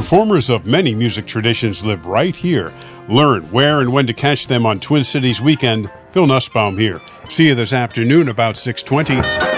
Performers of many music traditions live right here. Learn where and when to catch them on Twin Cities Weekend. Phil Nussbaum here. See you this afternoon about 6:20.